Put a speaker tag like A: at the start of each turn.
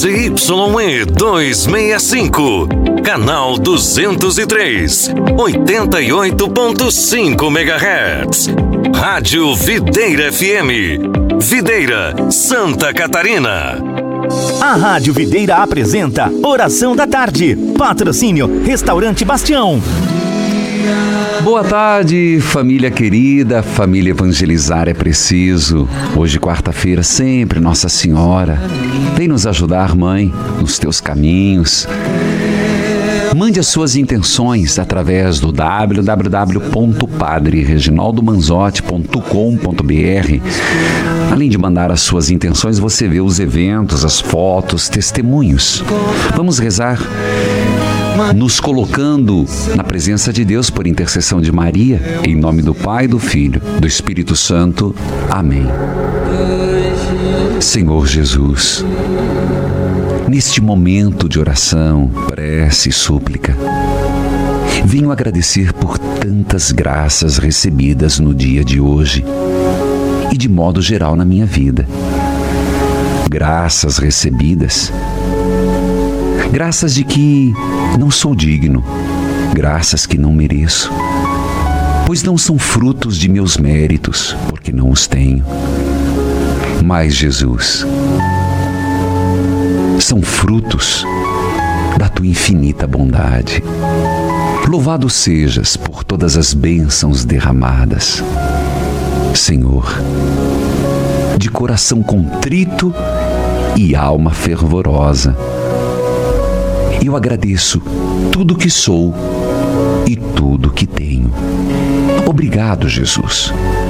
A: ZYE 265, canal 203, 88.5 MHz. Rádio Videira FM, Videira, Santa Catarina.
B: A Rádio Videira apresenta Oração da Tarde. Patrocínio Restaurante Bastião.
C: Boa tarde, família querida, família Evangelizar é Preciso. Hoje, quarta-feira, sempre Nossa Senhora vem nos ajudar, Mãe, nos teus caminhos. Mande as suas intenções através do www.padrereginaldomanzotti.com.br. Além de mandar as suas intenções, você vê os eventos, as fotos, testemunhos. Vamos rezar nos colocando na presença de Deus por intercessão de Maria, em nome do Pai, do Filho, do Espírito Santo. Amém. Senhor Jesus, neste momento de oração, prece e súplica, venho agradecer por tantas graças recebidas no dia de hoje e de modo geral na minha vida. Graças recebidas, graças de que não sou digno, graças que não mereço, pois não são frutos de meus méritos, porque não os tenho. Mas, Jesus, são frutos da Tua infinita bondade. Louvado sejas por todas as bênçãos derramadas. Senhor, de coração contrito e alma fervorosa, eu agradeço tudo que sou e tudo que tenho. Obrigado, Jesus,